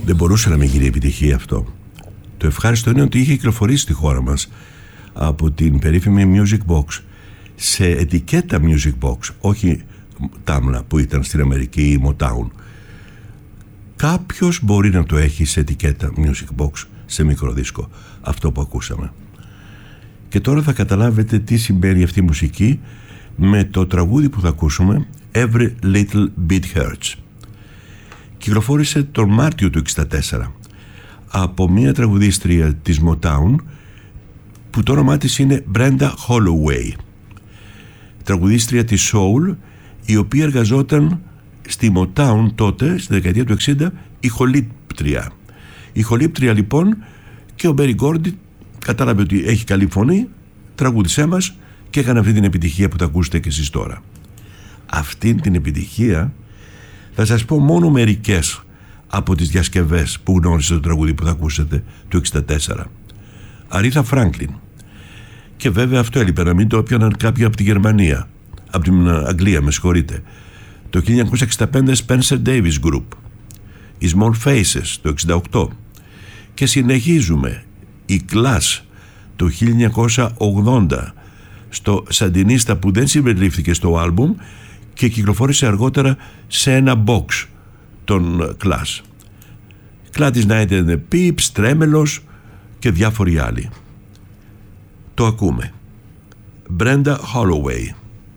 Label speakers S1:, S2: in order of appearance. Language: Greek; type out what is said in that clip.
S1: Δεν μπορούσε να μην γίνει επιτυχία αυτό. Το ευχάριστο είναι ότι είχε κυκλοφορήσει στη χώρα μας από την περίφημη Music Box σε ετικέτα Music Box, όχι Tamla που ήταν στην Αμερική ή Motown. Κάποιος μπορεί να το έχει σε ετικέτα Music Box, σε μικρό δίσκο, αυτό που ακούσαμε. Και τώρα θα καταλάβετε τι συμβαίνει αυτή η μουσική με το τραγούδι που θα ακούσουμε, Every Little Bit Hurts. Κυκλοφόρησε τον Μάρτιο του 1964 από μια τραγουδίστρια της Motown που το όνομά της είναι Brenda Holloway, τραγουδίστρια της Soul, η οποία εργαζόταν στη Motown τότε, στη δεκαετία του 60, ηχολήπτρια. Ηχολήπτρια λοιπόν, και ο Μπέρι Γκόρντι κατάλαβε ότι έχει καλή φωνή, τραγούδισέ μας, και έκανε αυτή την επιτυχία που θα ακούσετε και εσείς τώρα. Αυτήν την επιτυχία θα σας πω μόνο μερικές από τις διασκευές που γνώρισε το τραγούδι που θα ακούσετε του 1964. Αρίθα Φράνκλιν. Και βέβαια αυτό έλειπε, να μην το έπιαναν κάποιοι από τη Γερμανία, από την Αγγλία, με συγχωρείτε. Το 1965 Spencer Davis Group, οι Small Faces το 1968, και συνεχίζουμε η Clash το 1980 στο Σαντινίστα, που δεν συμπεριλήφθηκε στο άλμπουμ και κυκλοφόρησε αργότερα σε ένα box των Clash. Gladys Knight and the Pips, Tremelos και διάφοροι άλλοι. Το ακούμε. Brenda Holloway.